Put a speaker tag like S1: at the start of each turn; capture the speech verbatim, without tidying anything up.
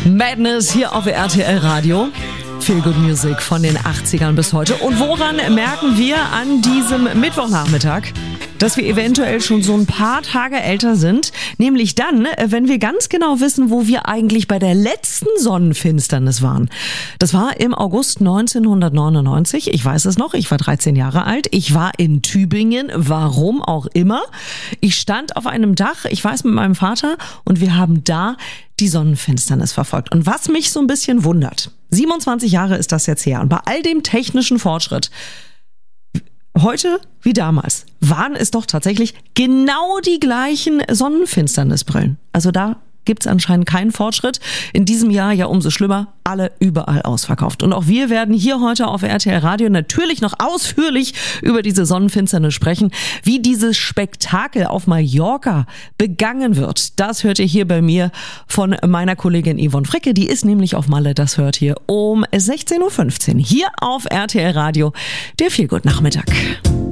S1: Madness hier auf R T L Radio. Feel Good Music von den achtzigern bis heute. Und woran merken wir an diesem Mittwochnachmittag, dass wir eventuell schon so ein paar Tage älter sind? Nämlich dann, wenn wir ganz genau wissen, wo wir eigentlich bei der letzten Sonnenfinsternis waren. Das war im August neunzehnhundertneunundneunzig. Ich weiß es noch, ich war dreizehn Jahre alt. Ich war in Tübingen, warum auch immer. Ich stand auf einem Dach, ich weiß, mit meinem Vater, und wir haben da die Sonnenfinsternis verfolgt. Und was mich so ein bisschen wundert, siebenundzwanzig Jahre ist das jetzt her, und bei all dem technischen Fortschritt, heute wie damals, waren es doch tatsächlich genau die gleichen Sonnenfinsternisbrillen. Also da gibt's anscheinend keinen Fortschritt. In diesem Jahr ja umso schlimmer, alle überall ausverkauft. Und auch wir werden hier heute auf R T L Radio natürlich noch ausführlich über diese Sonnenfinsternis sprechen. Wie dieses Spektakel auf Mallorca begangen wird, das hört ihr hier bei mir von meiner Kollegin Yvonne Fricke. Die ist nämlich auf Malle, das hört ihr um sechzehn Uhr fünfzehn. Hier auf R T L Radio, der Feel Good Nachmittag.